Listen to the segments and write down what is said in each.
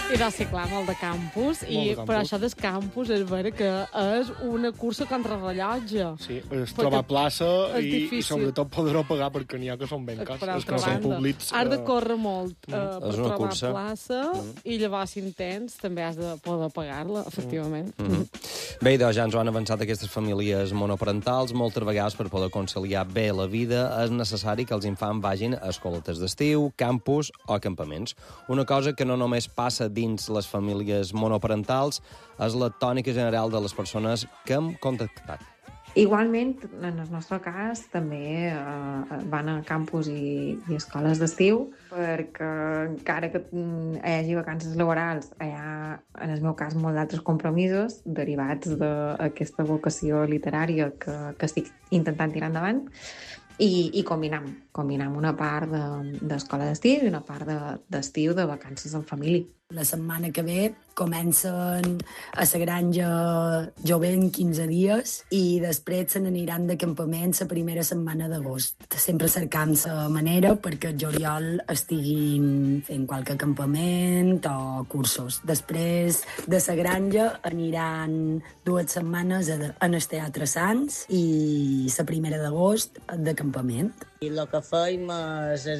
I de sí, clar, molt de campus. Però això del campus és vera que és una cursa contra rellotge. Sí, és trobar plaça i sobretot poder-ho pagar, perquè n'hi ha que són ben cars. Els que són públics... Has de córrer molt per trobar plaça i llavors, si en tens, també has de poder pagar-la, efectivament. Bé, doncs ja ens ho han avançat aquestes famílies monoparentals. Moltes vegades, per poder conciliar bé la vida, és necessari que els infants vagin a escoletes d'estiu, campus o campaments. Una cosa que no només passa dins les famílies monoparentals és la tònica general de les persones que hem contactat. Igualment, en el nostre cas, també van a campus i escoles d'estiu, perquè encara que hi hagi vacances laborals, hi ha, en el meu cas, molts d'altres compromisos derivats d'aquesta vocació literària que estic intentant tirar endavant, i combinam una part d'escola d'estiu i una part d'estiu de vacances en família. La setmana que ve comencen a la granja jovent 15 dies i després se n'aniran de campament la primera setmana d'agost. Sempre cercant la manera perquè el juliol estiguin fent qualque campament o cursos. Després de la granja aniran 2 setmanes en el Teatre Sants i la primera d'agost de campament. I el que fèiem és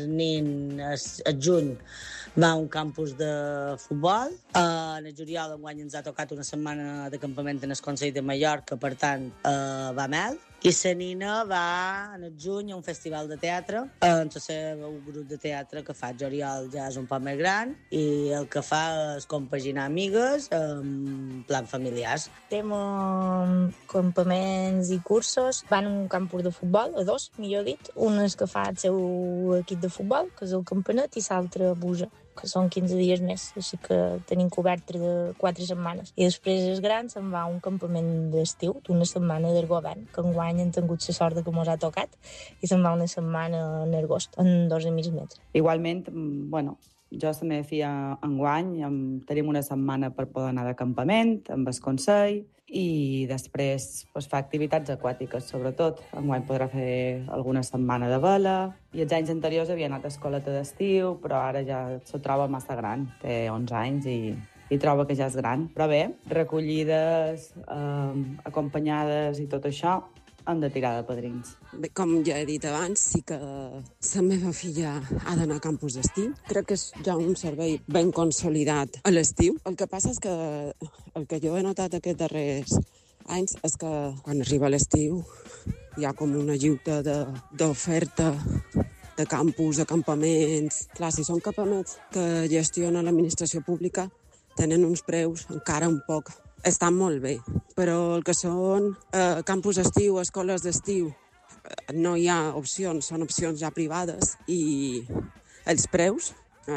el juny va a un campus de futbol. En el juliol enguany ens ha tocat una setmana de campament en el Consell de Mallorca, per tant, va a Mel. I la Nina va en el juny a un festival de teatre. En el seu grup de teatre que fa el juliol ja és un poc més gran i el que fa és compaginar amigues en plan familiars. Tenim campaments i cursos. Van a un campus de futbol, a 2, millor dit. Un és que fa el seu equip de futbol, que és el Campanet, i l'altre Busa, que són 15 dies més, així que tenim cobert de 4 setmanes. I després els grans se'n va a un campament d'estiu d'una setmana del govern, que enguany han tingut la sort que mos ha tocat, i se'n va una setmana en agost, en 2 amics metres. Igualment, jo la meva filla enguany tenim una setmana per poder anar de campament amb el Consell i després fa activitats aquàtiques, sobretot. Enguany podrà fer alguna setmana de vela i els anys anteriors havia anat a escoleta d'estiu, però ara ja se troba massa gran, té 11 anys i troba que ja és gran. Però bé, recollides, acompanyades i tot això, hem de tirar de padrins. Bé, com ja he dit abans, sí que la meva filla ha d'anar a campus d'estiu. Crec que és ja un servei ben consolidat a l'estiu. El que passa és que el que jo he notat aquests darrers anys és que quan arriba l'estiu hi ha com una lluita d'oferta de campus, de campaments. Clar, si són campaments que gestiona l'administració pública, tenen uns preus encara un poc. Estan molt bé, però el que són campus d'estiu, escoles d'estiu, no hi ha opcions, són opcions ja privades i els preus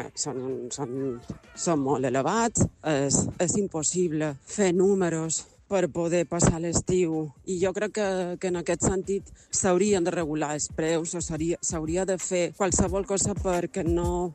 són molt elevats. És impossible fer números per poder passar l'estiu i jo crec que en aquest sentit s'haurien de regular els preus o s'hauria de fer qualsevol cosa perquè no